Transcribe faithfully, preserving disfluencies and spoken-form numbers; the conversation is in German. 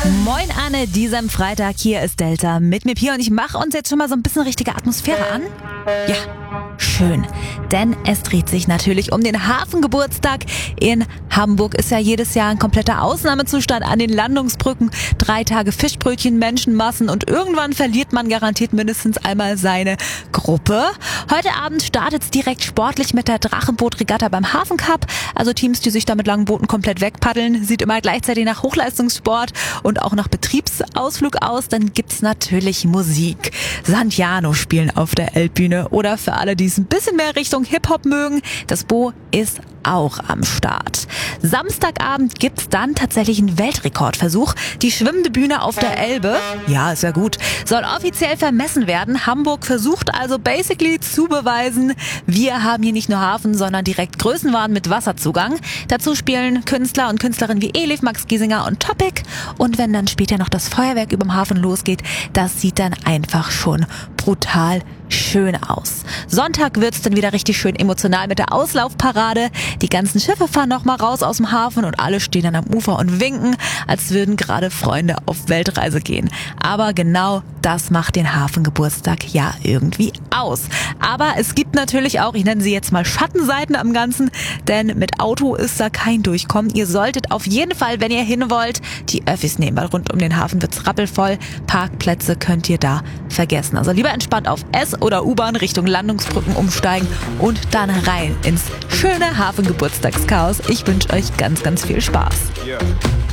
Moin an diesem Freitag, hier ist Delta mit mir Pia und ich mache uns jetzt schon mal so ein bisschen richtige Atmosphäre an. Ja, schön, denn es dreht sich natürlich um den Hafengeburtstag. In Hamburg ist ja jedes Jahr ein kompletter Ausnahmezustand an den Landungsbrücken. Drei Tage Fischbrötchen, Menschenmassen und irgendwann verliert man garantiert mindestens einmal seine Gruppe. Heute Abend startet es direkt sportlich mit der Drachenboot-Regatta beim Hafencup. Also Teams, die sich da mit langen Booten komplett wegpaddeln. Sieht immer gleichzeitig nach Hochleistungssport und auch nach Betriebsausflug aus. Dann gibt's natürlich Musik. Santiano spielen auf der Elbbühne. Oder für alle, die es ein bisschen mehr Richtung Hip-Hop mögen, das Bo ist auch am Start. Samstagabend gibt's dann tatsächlich einen Weltrekordversuch. Die schwimmende Bühne auf der Elbe, ja, ist ja gut, soll offiziell vermessen werden. Hamburg versucht also basically zu beweisen, wir haben hier nicht nur Hafen, sondern direkt Größenwahn mit Wasserzugang. Dazu spielen Künstler und Künstlerinnen wie Elif, Max Giesinger und Topic. Und wenn dann später noch das Feuerwerk überm Hafen losgeht, das sieht dann einfach schon brutal schön aus. Sonntag wird's dann wieder richtig schön emotional mit der Auslaufparade. Die ganzen Schiffe fahren nochmal raus aus dem Hafen und alle stehen dann am Ufer und winken, als würden gerade Freunde auf Weltreise gehen. Aber genau das macht den Hafengeburtstag ja irgendwie aus. Aber es gibt natürlich auch, ich nenne sie jetzt mal Schattenseiten am Ganzen, denn mit Auto ist da kein Durchkommen. Ihr solltet auf jeden Fall, wenn ihr hin wollt, die Öffis nehmen, weil rund um den Hafen wird's rappelvoll. Parkplätze könnt ihr da vergessen. Also lieber entspannt auf S- oder U-Bahn Richtung Landungsbrücken umsteigen und dann rein ins schöne Hafengeburtstagschaos. Ich wünsche euch ganz, ganz viel Spaß. Yeah.